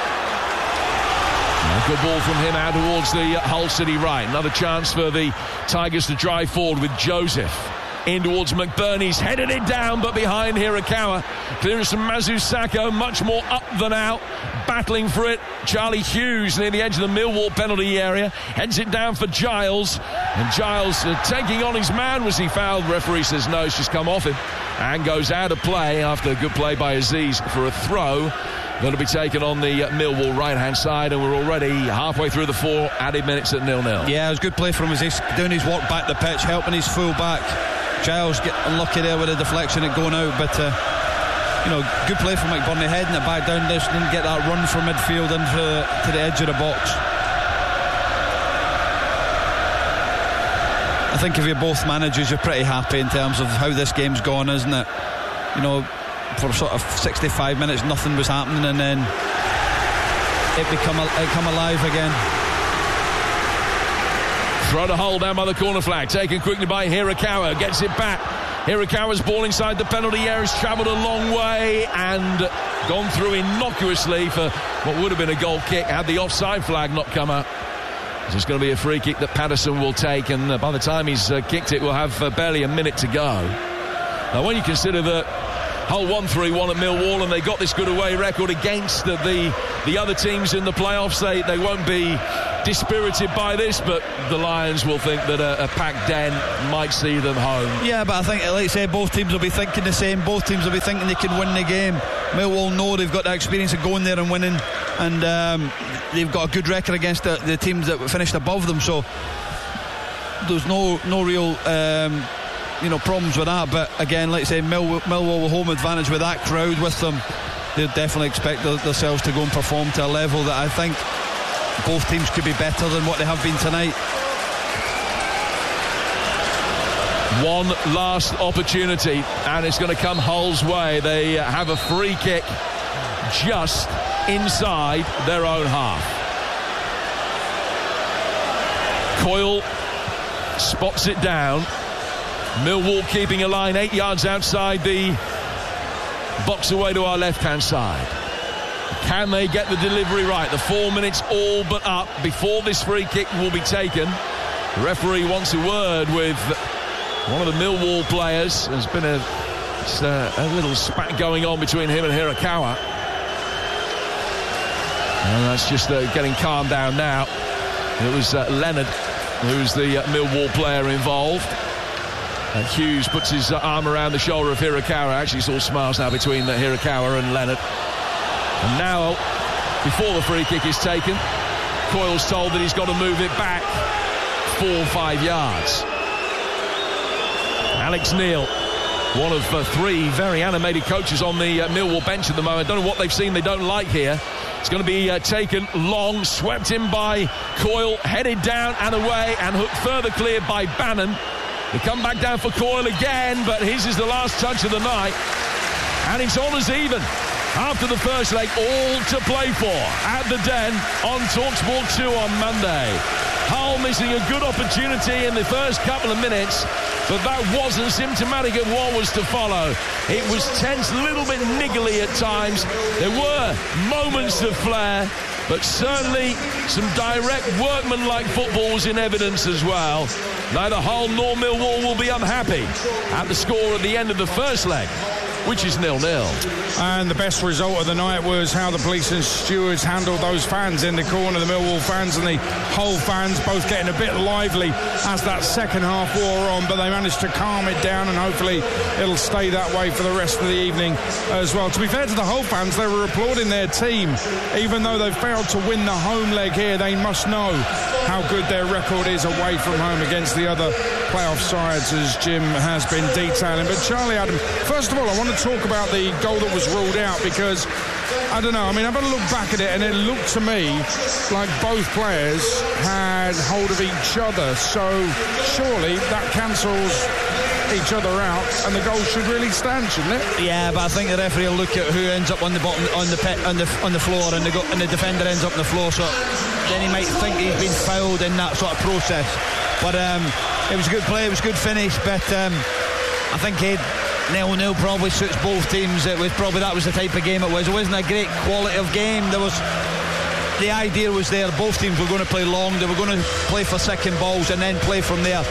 A good ball from him out towards the Hull City right. Another chance for the Tigers to drive forward with Joseph. In towards McBurney. He's headed it down, but behind Hirakawa. Clearance from Mazusako, much more up than out. Battling for it. Charlie Hughes near the edge of the Millwall penalty area. Heads it down for Giles. And Giles taking on his man. Was he fouled? Referee says no, it's just come off him. And goes out of play after a good play by Aziz for a throw. Going to be taken on the Millwall right-hand side, and we're already halfway through the 4 added minutes at 0-0. Yeah, it was good play from Aziz, doing his work back the pitch, helping his full back. Giles get unlucky there with a deflection it going out, but good play from McBurney, heading it back down, just didn't get that run from midfield to the edge of the box. I think if you're both managers, you're pretty happy in terms of how this game's gone, isn't it? For sort of 65 minutes nothing was happening, and then it come alive again. Throw to Hull down by the corner flag, taken quickly by Hirakawa, gets it back. Hirakawa's ball inside the penalty area, has travelled a long way and gone through innocuously for what would have been a goal kick had the offside flag not come up. There's going to be a free kick that Patterson will take, and by the time he's kicked it, we'll have barely a minute to go. Now, when you consider that Hull won 3-1 at Millwall and they got this good away record against the other teams in the playoffs, they won't be dispirited by this, but the Lions will think that a packed den might see them home. Yeah, but I think, like I say, both teams will be thinking the same. Both teams will be thinking they can win the game. Millwall know they've got the experience of going there and winning, and they've got a good record against the teams that finished above them, so there's no real problems with that. But again, like I say, Millwall will home advantage with that crowd with them. They definitely expect themselves to go and perform to a level that I think both teams could be better than what they have been tonight. One last opportunity, and it's going to come Hull's way. They have a free kick just inside their own half. Coyle spots it down. Millwall keeping a line 8 yards outside the box away to our left-hand side. Can they get the delivery right? The 4 minutes all but up before this free kick will be taken. The referee wants a word with one of the Millwall players. There's been a little spat going on between him and Hirakawa. And that's just getting calmed down now. It was Leonard who's the Millwall player involved. Hughes puts his arm around the shoulder of Hirakawa. Actually, it's all smiles now between Hirakawa and Leonard. And now, before the free kick is taken, Coyle's told that he's got to move it back 4 or 5 yards. Alex Neil, one of 3 very animated coaches on the Millwall bench at the moment. Don't know what they've seen they don't like here. It's going to be taken long, swept in by Coyle, headed down and away, and hooked further clear by Bannon. They come back down for Coyle again, but his is the last touch of the night. And it's on as even after the first leg, all to play for at the Den on TalkSport 2 on Monday. Hull missing a good opportunity in the first couple of minutes, but that wasn't symptomatic of what was to follow. It was tense, a little bit niggly at times. There were moments of flair, but certainly some direct workmanlike football was in evidence as well. Neither Hull nor Millwall will be unhappy at the score at the end of the first leg, which is 0-0. And the best result of the night was how the police and stewards handled those fans in the corner, the Millwall fans and the Hull fans both getting a bit lively as that second half wore on, but they managed to calm it down, and hopefully it'll stay that way for the rest of the evening as well. To be fair to the Hull fans, they were applauding their team. Even though they failed to win the home leg here, they must know how good their record is away from home against the other playoff sides, as Jim has been detailing. But Charlie Adam, first of all, I want to talk about the goal that was ruled out, because I don't know, I mean, I've had a look back at it and it looked to me like both players had hold of each other, so surely that cancels each other out and the goal should really stand, shouldn't it? Yeah, but I think the referee will look at who ends up on the bottom, on the floor, and the defender ends up on the floor, so then he might think he's been fouled in that sort of process. But it was a good play, it was a good finish, but I think 0-0 probably suits both teams. That was the type of game it was. It wasn't a great quality of game. The idea was there. Both teams were going to play long. They were going to play for second balls and then play from there.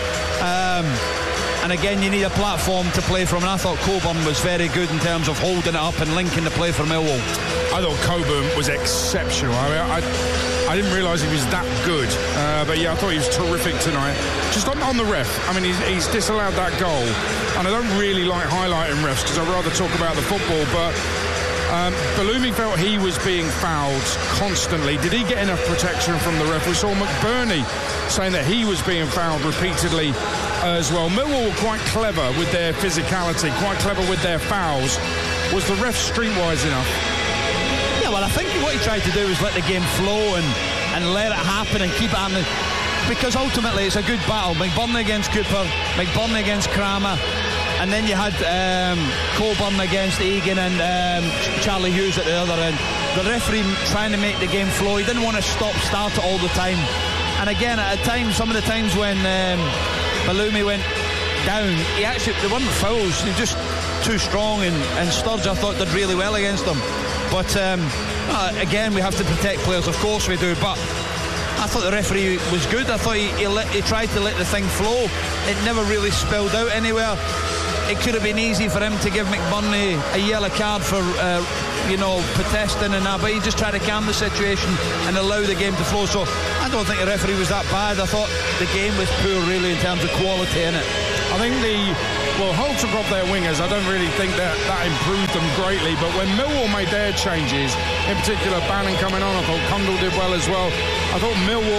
And again, you need a platform to play from, and I thought Coburn was very good in terms of holding it up and linking the play for Millwall. I thought Coburn was exceptional. I didn't realise he was that good, but yeah, I thought he was terrific tonight. Just on the ref, I mean, he's disallowed that goal, and I don't really like highlighting refs because I'd rather talk about the football, but Bellumi felt he was being fouled constantly. Did he get enough protection from the ref? We saw McBurney saying that he was being fouled repeatedly as well. Millwall were quite clever with their physicality, quite clever with their fouls. Was the ref streetwise enough? Yeah, well, I think what he tried to do was let the game flow and let it happen and keep it happening, because ultimately it's a good battle. McBurney against Cooper, McBurney against Kramer, and then you had Coburn against Egan and Charlie Hughes at the other end. The referee trying to make the game flow. He didn't want to start it all the time. And again, at times, some of the times when Bellumi went down, there weren't fouls. He was just too strong, and Sturge, I thought, did really well against them. But again, we have to protect players, of course we do, but I thought the referee was good. I thought he tried to let the thing flow. It never really spilled out anywhere. It could have been easy for him to give McBurney a yellow card for protesting and that, but he just tried to calm the situation and allow the game to flow. So I don't think the referee was that bad. I thought the game was poor really in terms of quality in it. I think Hull took off their wingers. I don't really think that improved them greatly, but when Millwall made their changes, in particular Bannon coming on, I thought Cundall did well as well. I thought Millwall